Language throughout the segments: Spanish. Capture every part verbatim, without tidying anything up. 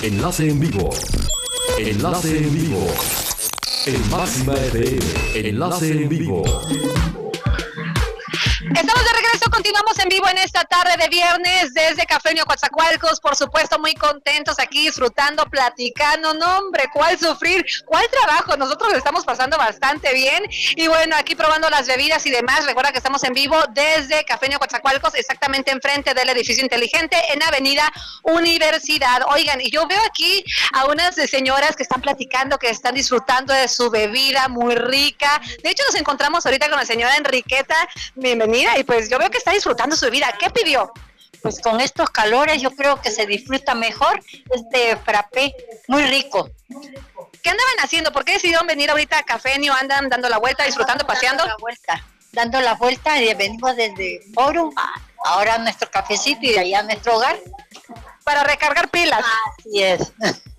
Enlace en vivo. Enlace en vivo. En Máxima F M. Enlace en vivo. Estamos de regreso, continuamos en vivo en esta tarde de viernes desde Cafeño Coatzacoalcos, por supuesto muy contentos aquí disfrutando, platicando, no hombre, cuál sufrir, cuál trabajo, nosotros lo estamos pasando bastante bien y bueno, aquí probando las bebidas y demás. Recuerda que estamos en vivo desde Cafeño Coatzacoalcos, exactamente enfrente del edificio inteligente en Avenida Universidad. Oigan, y yo veo aquí a unas señoras que están platicando, que están disfrutando de su bebida muy rica. De hecho nos encontramos ahorita con la señora Enriqueta, bienvenida. Y pues yo veo que está disfrutando su vida. ¿Qué pidió? Pues con estos calores yo creo que se disfruta mejor este frappé, muy rico. ¿Qué andaban haciendo? ¿Por qué decidieron venir ahorita a Cafeño? ¿Andan dando la vuelta, disfrutando, paseando? Dando la vuelta, dando la vuelta y venimos desde Forum, ahora a nuestro cafecito y de allá a nuestro hogar. Para recargar pilas. Así es.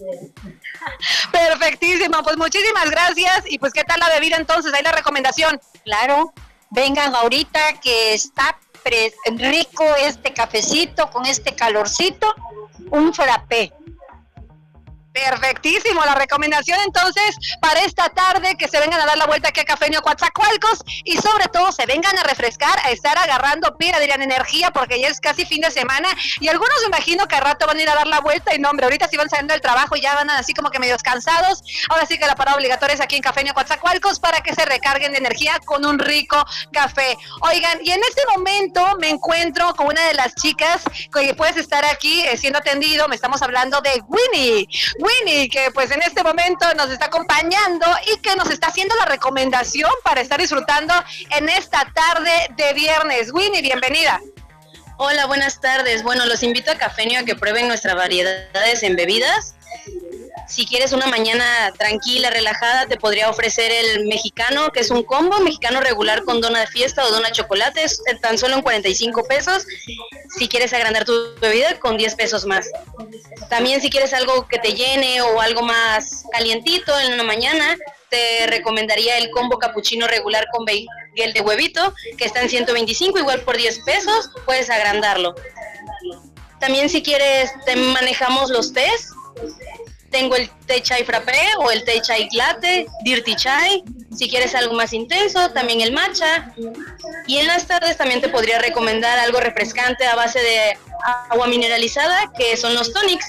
Perfectísimo, pues muchísimas gracias. Y pues, ¿qué tal la bebida entonces? Ahí la recomendación. Claro. Vengan ahorita que está rico este cafecito con este calorcito, un frappé. Perfectísimo, la recomendación entonces para esta tarde, que se vengan a dar la vuelta aquí a Cafeño Coatzacoalcos y sobre todo se vengan a refrescar, a estar agarrando pila, dirían energía, porque ya es casi fin de semana y algunos me imagino que al rato van a ir a dar la vuelta y no hombre, ahorita sí van saliendo del trabajo y ya van así como que medios cansados. Ahora sí que la parada obligatoria es aquí en Cafeño Coatzacoalcos para que se recarguen de energía con un rico café. Oigan, y en este momento me encuentro con una de las chicas que puedes estar aquí eh, siendo atendido. Me estamos hablando de Winnie. Winnie, que pues en este momento nos está acompañando y que nos está haciendo la recomendación para estar disfrutando en esta tarde de viernes. Winnie, bienvenida. Hola, buenas tardes. Bueno, los invito a Cafeño a que prueben nuestras variedades en bebidas. Si quieres una mañana tranquila, relajada, te podría ofrecer el mexicano, que es un combo, mexicano regular con dona de fiesta o dona de chocolate, es tan solo en cuarenta y cinco pesos. Si quieres agrandar tu bebida, con diez pesos más. También si quieres algo que te llene o algo más calientito en una mañana, te recomendaría el combo capuchino regular con bagel de huevito, que está en ciento veinticinco, igual por diez pesos, puedes agrandarlo. También si quieres, te manejamos los tés. Tengo el té chai frappé o el té chai latte, dirty chai. Si quieres algo más intenso, también el matcha. Y en las tardes también te podría recomendar algo refrescante a base de agua mineralizada, que son los tonics.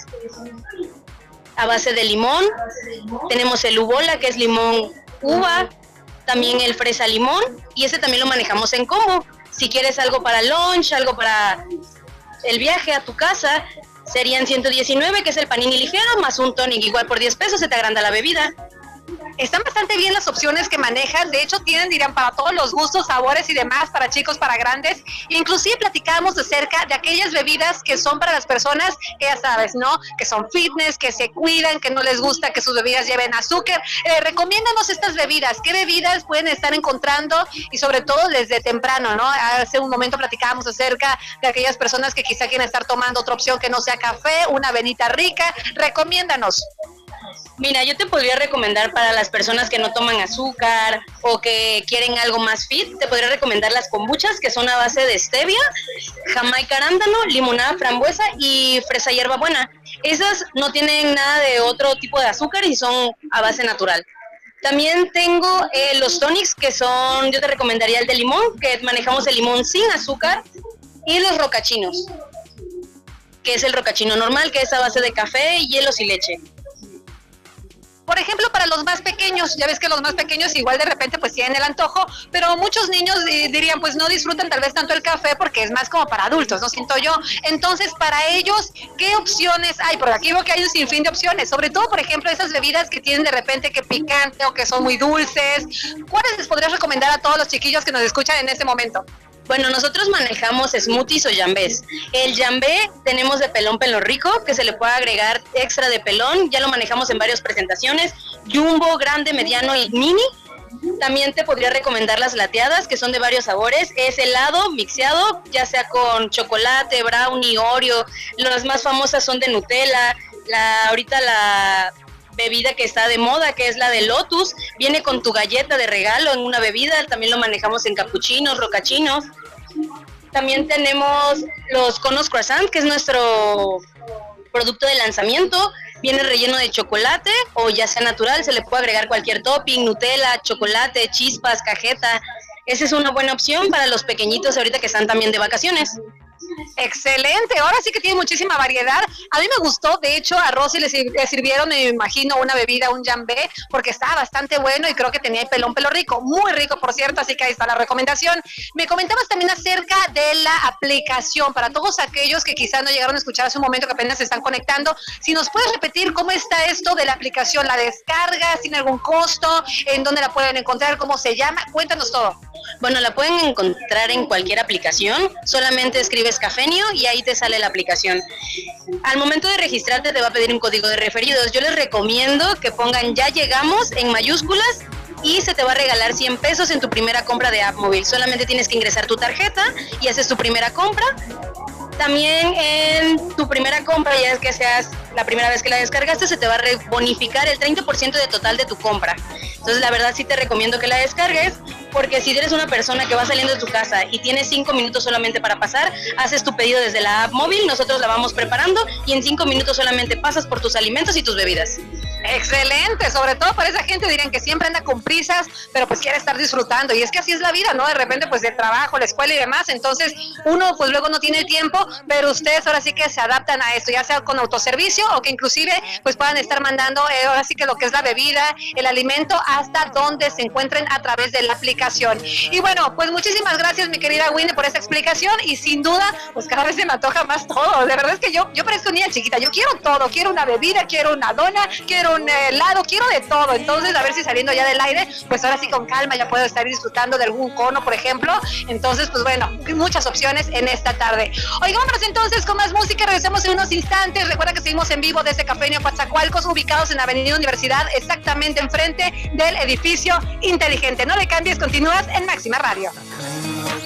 A base de limón. Tenemos el ubola, que es limón uva. También el fresa limón. Y ese también lo manejamos en combo. Si quieres algo para lunch, algo para el viaje a tu casa, serían ciento diecinueve, que es el panini ligero, más un tonic, igual por diez pesos se te agranda la bebida. Están bastante bien las opciones que manejan, de hecho tienen, dirían, para todos los gustos, sabores y demás, para chicos, para grandes. Inclusive platicábamos acerca de aquellas bebidas que son para las personas que ya sabes, ¿no? Que son fitness, que se cuidan, que no les gusta que sus bebidas lleven azúcar. Eh, recomiéndanos estas bebidas, ¿qué bebidas pueden estar encontrando? Y sobre todo desde temprano, ¿no? Hace un momento platicábamos acerca de aquellas personas que quizá quieren estar tomando otra opción que no sea café, una avenita rica. Recomiéndanos. Mira, yo te podría recomendar para las personas que no toman azúcar o que quieren algo más fit, te podría recomendar las kombuchas, que son a base de stevia, jamaica arándano, limonada frambuesa y fresa hierbabuena. Esas no tienen nada de otro tipo de azúcar y son a base natural. También tengo eh, los tonics, que son, yo te recomendaría el de limón, que manejamos el limón sin azúcar, y los rocachinos, que es el rocachino normal, que es a base de café, hielos y leche. Por ejemplo, para los más pequeños, ya ves que los más pequeños igual de repente pues tienen el antojo, pero muchos niños eh, dirían pues no disfrutan tal vez tanto el café porque es más como para adultos, ¿no? Siento yo. Entonces, para ellos, ¿qué opciones hay? Por aquí veo que hay un sinfín de opciones, sobre todo, por ejemplo, esas bebidas que tienen de repente que picante o que son muy dulces. ¿Cuáles les podrías recomendar a todos los chiquillos que nos escuchan en este momento? Bueno, nosotros manejamos smoothies o jambés. El jambé tenemos de pelón pelo rico, que se le puede agregar extra de pelón. Ya lo manejamos en varias presentaciones. Jumbo, grande, mediano y mini. También te podría recomendar las lateadas, que son de varios sabores. Es helado mixeado, ya sea con chocolate, brownie, Oreo. Las más famosas son de Nutella. La, ahorita la bebida que está de moda, que es la de Lotus, viene con tu galleta de regalo en una bebida. También lo manejamos en capuchinos, rocachinos. También tenemos los conos croissant, que es nuestro producto de lanzamiento. Viene relleno de chocolate o ya sea natural, se le puede agregar cualquier topping, Nutella, chocolate, chispas, cajeta. Esa es una buena opción para los pequeñitos ahorita que están también de vacaciones. Excelente, ahora sí que tiene muchísima variedad. A mí me gustó, de hecho a Rosy le, sir le sirvieron, me imagino, una bebida, un jambé, porque estaba bastante bueno y creo que tenía el pelón pelo rico, muy rico por cierto, así que ahí está la recomendación. Me comentabas también acerca de la aplicación, para todos aquellos que quizás no llegaron a escuchar hace un momento, que apenas se están conectando, si nos puedes repetir cómo está esto de la aplicación, la descarga, sin algún costo, en dónde la pueden encontrar, cómo se llama, cuéntanos todo. Bueno, la pueden encontrar en cualquier aplicación, solamente escribes Cafenio y ahí te sale la aplicación. Al momento de registrarte te va a pedir un código de referidos. Yo les recomiendo que pongan ya llegamos en mayúsculas y se te va a regalar cien pesos en tu primera compra de app móvil. Solamente tienes que ingresar tu tarjeta y haces tu primera compra. También en tu primera compra, ya es que seas la primera vez que la descargaste, se te va a bonificar el treinta por ciento de total de tu compra. Entonces la verdad sí te recomiendo que la descargues, porque si eres una persona que va saliendo de tu casa y tienes cinco minutos solamente para pasar, haces tu pedido desde la app móvil, nosotros la vamos preparando y en cinco minutos solamente pasas por tus alimentos y tus bebidas. Excelente, sobre todo para esa gente dirían que siempre anda con prisas, pero pues quiere estar disfrutando, y es que así es la vida, ¿no? De repente pues del trabajo, la escuela y demás, entonces uno pues luego no tiene el tiempo, pero ustedes ahora sí que se adaptan a esto, ya sea con autoservicio o que inclusive pues puedan estar mandando eh, ahora sí que lo que es la bebida, el alimento, hasta donde se encuentren a través de la aplicación. Y bueno, pues muchísimas gracias mi querida Winnie por esta explicación, y sin duda pues cada vez se me antoja más todo. De verdad es que yo, yo parezco niña chiquita, yo quiero todo, quiero una bebida, quiero una dona, quiero un helado, quiero de todo. Entonces a ver si saliendo ya del aire, pues ahora sí con calma ya puedo estar disfrutando de algún cono, por ejemplo. Entonces pues bueno, muchas opciones en esta tarde. Oigan, vámonos entonces con más música, regresamos en unos instantes. Recuerda que seguimos en vivo desde Cafenio Coatzacoalcos, ubicados en Avenida Universidad, exactamente enfrente del edificio inteligente. No le cambies, continúas en Máxima Radio.